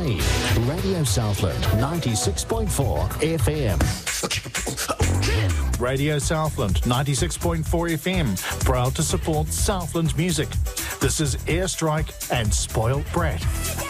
Adelaide. Radio Southland 96.4 FM. Radio Southland 96.4 FM. Proud to support Southland music. This is Airstrike and Spoiled Brat.